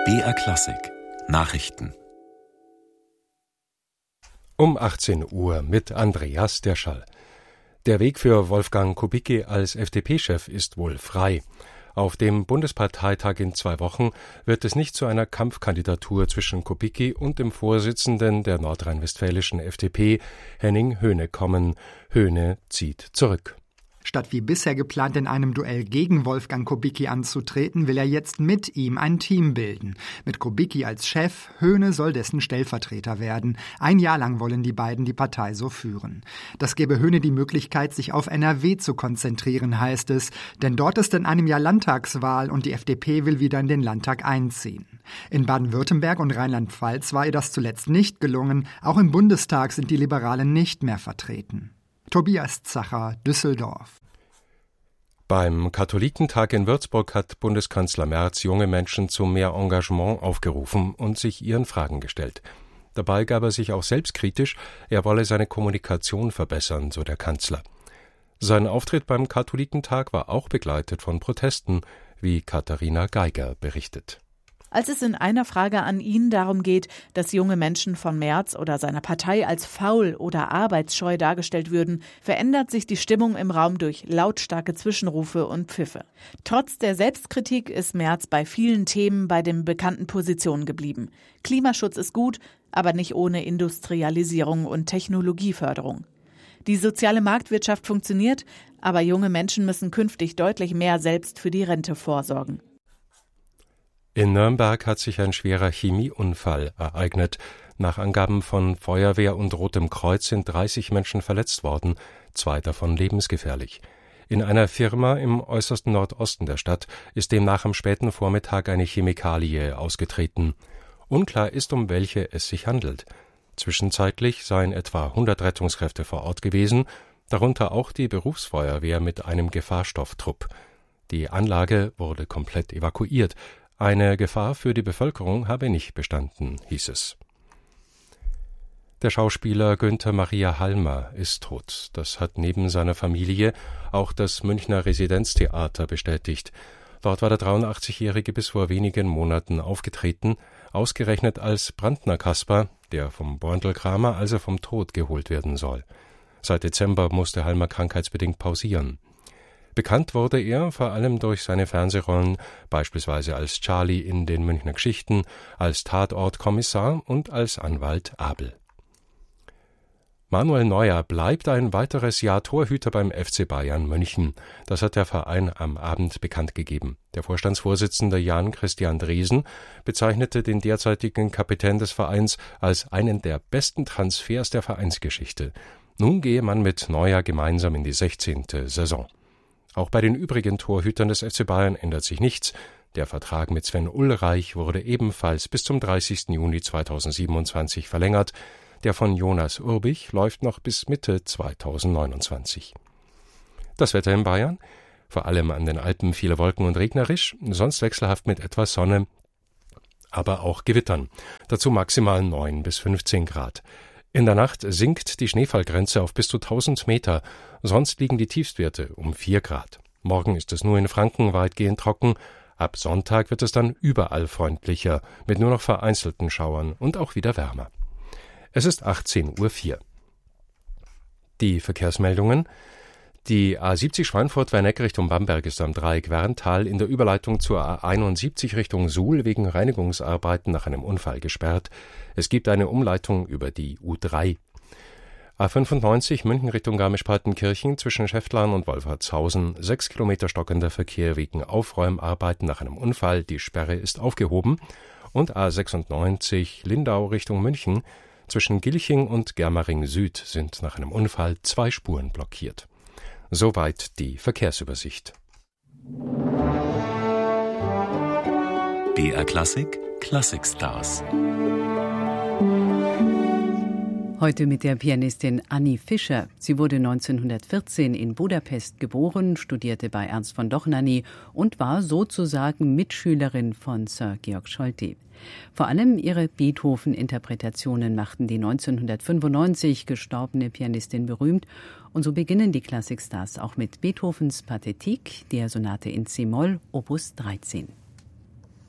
BR Klassik Nachrichten um 18 Uhr mit Andreas Derschall. Der Weg für Wolfgang Kubicki als FDP-Chef ist wohl frei. Auf dem Bundesparteitag in 2 Wochen wird es nicht zu einer Kampfkandidatur zwischen Kubicki und dem Vorsitzenden der nordrhein-westfälischen FDP, Henning Höhne, kommen. Höhne zieht zurück. Statt wie bisher geplant in einem Duell gegen Wolfgang Kubicki anzutreten, will er jetzt mit ihm ein Team bilden. Mit Kubicki als Chef, Höhne soll dessen Stellvertreter werden. 1 Jahr lang wollen die beiden die Partei so führen. Das gebe Höhne die Möglichkeit, sich auf NRW zu konzentrieren, heißt es. Denn dort ist in einem Jahr Landtagswahl und die FDP will wieder in den Landtag einziehen. In Baden-Württemberg und Rheinland-Pfalz war ihr das zuletzt nicht gelungen. Auch im Bundestag sind die Liberalen nicht mehr vertreten. Tobias Zacher, Düsseldorf. Beim Katholikentag in Würzburg hat Bundeskanzler Merz junge Menschen zu mehr Engagement aufgerufen und sich ihren Fragen gestellt. Dabei gab er sich auch selbstkritisch, er wolle seine Kommunikation verbessern, so der Kanzler. Sein Auftritt beim Katholikentag war auch begleitet von Protesten, wie Katharina Geiger berichtet. Als es in einer Frage an ihn darum geht, dass junge Menschen von Merz oder seiner Partei als faul oder arbeitsscheu dargestellt würden, verändert sich die Stimmung im Raum durch lautstarke Zwischenrufe und Pfiffe. Trotz der Selbstkritik ist Merz bei vielen Themen bei den bekannten Positionen geblieben. Klimaschutz ist gut, aber nicht ohne Industrialisierung und Technologieförderung. Die soziale Marktwirtschaft funktioniert, aber junge Menschen müssen künftig deutlich mehr selbst für die Rente vorsorgen. In Nürnberg hat sich ein schwerer Chemieunfall ereignet. Nach Angaben von Feuerwehr und Rotem Kreuz sind 30 Menschen verletzt worden, 2 davon lebensgefährlich. In einer Firma im äußersten Nordosten der Stadt ist demnach am späten Vormittag eine Chemikalie ausgetreten. Unklar ist, um welche es sich handelt. Zwischenzeitlich seien etwa 100 Rettungskräfte vor Ort gewesen, darunter auch die Berufsfeuerwehr mit einem Gefahrstofftrupp. Die Anlage wurde komplett evakuiert. Eine Gefahr für die Bevölkerung habe nicht bestanden, hieß es. Der Schauspieler Günther Maria Halmer ist tot. Das hat neben seiner Familie auch das Münchner Residenztheater bestätigt. Dort war der 83-Jährige bis vor wenigen Monaten aufgetreten, ausgerechnet als Brandner Kasper, der vom Borntelkramer also vom Tod geholt werden soll. Seit Dezember musste Halmer krankheitsbedingt pausieren. Bekannt wurde er vor allem durch seine Fernsehrollen, beispielsweise als Charlie in den Münchner Geschichten, als Tatortkommissar und als Anwalt Abel. Manuel Neuer bleibt ein weiteres Jahr Torhüter beim FC Bayern München. Das hat der Verein am Abend bekannt gegeben. Der Vorstandsvorsitzende Jan-Christian Dresen bezeichnete den derzeitigen Kapitän des Vereins als einen der besten Transfers der Vereinsgeschichte. Nun gehe man mit Neuer gemeinsam in die 16. Saison. Auch bei den übrigen Torhütern des FC Bayern ändert sich nichts. Der Vertrag mit Sven Ulreich wurde ebenfalls bis zum 30. Juni 2027 verlängert. Der von Jonas Urbich läuft noch bis Mitte 2029. Das Wetter in Bayern? Vor allem an den Alpen viele Wolken und regnerisch, sonst wechselhaft mit etwas Sonne, aber auch Gewittern. Dazu maximal 9 bis 15 Grad. In der Nacht sinkt die Schneefallgrenze auf bis zu 1000 Meter, sonst liegen die Tiefstwerte um 4 Grad. Morgen ist es nur in Franken weitgehend trocken, ab Sonntag wird es dann überall freundlicher, mit nur noch vereinzelten Schauern und auch wieder wärmer. Es ist 18:04 Uhr. Die Verkehrsmeldungen. Die A70 Schweinfurt-Werneck Richtung Bamberg ist am Dreieck Werntal in der Überleitung zur A71 Richtung Suhl wegen Reinigungsarbeiten nach einem Unfall gesperrt. Es gibt eine Umleitung über die U3. A95 München Richtung Garmisch-Partenkirchen zwischen Schäftlarn und Wolfertshausen. 6 Kilometer stockender Verkehr wegen Aufräumarbeiten nach einem Unfall. Die Sperre ist aufgehoben. Und A96 Lindau Richtung München. Zwischen Gilching und Germering Süd sind nach einem Unfall 2 Spuren blockiert. Soweit die Verkehrsübersicht. BR Klassik Klassikstars. Heute mit der Pianistin Annie Fischer. Sie wurde 1914 in Budapest geboren, studierte bei Ernst von Dohnanyi und war sozusagen Mitschülerin von Sir Georg Scholti. Vor allem ihre Beethoven-Interpretationen machten die 1995 gestorbene Pianistin berühmt. Und so beginnen die Klassikstars auch mit Beethovens Pathetique, der Sonate in C-Moll, Opus 13.